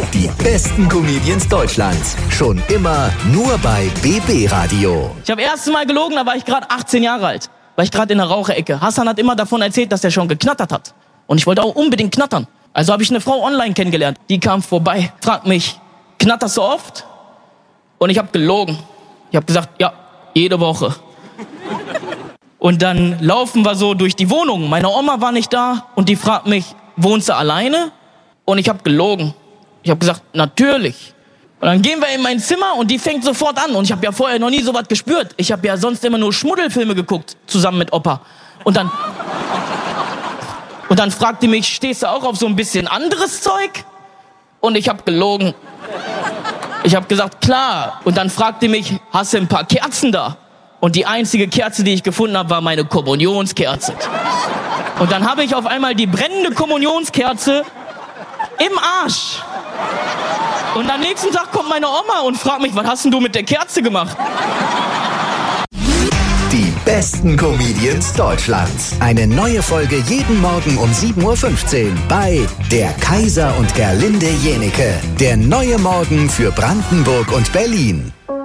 Die besten Comedians Deutschlands. Schon immer nur bei BB Radio. Ich habe erstes Mal gelogen, da war ich gerade 18 Jahre alt. War ich gerade in der Raucherecke. Hassan hat immer davon erzählt, dass er schon geknattert hat. Und ich wollte auch unbedingt knattern. Also habe ich eine Frau online kennengelernt. Die kam vorbei, fragt mich, knatterst du oft? Und ich habe gelogen. Ich habe gesagt, ja, jede Woche. Und dann laufen wir so durch die Wohnung. Meine Oma war nicht da und die fragt mich, wohnst du alleine? Und ich habe gelogen. Ich habe gesagt, natürlich. Und dann gehen wir in mein Zimmer und die fängt sofort an. Und ich habe ja vorher noch nie sowas gespürt. Ich habe ja sonst immer nur Schmuddelfilme geguckt, zusammen mit Opa. Und dann fragt die mich, stehst du auch auf so ein bisschen anderes Zeug? Und ich habe gelogen. Ich habe gesagt, klar. Und dann fragt die mich, hast du ein paar Kerzen da? Und die einzige Kerze, die ich gefunden habe, war meine Kommunionskerze. Und dann habe ich auf einmal die brennende Kommunionskerze im Arsch. Und am nächsten Tag kommt meine Oma und fragt mich, was hast denn du mit der Kerze gemacht? Die besten Comedians Deutschlands. Eine neue Folge jeden Morgen um 7.15 Uhr bei Der Kaiser und Gerlinde Jenieke. Der neue Morgen für Brandenburg und Berlin.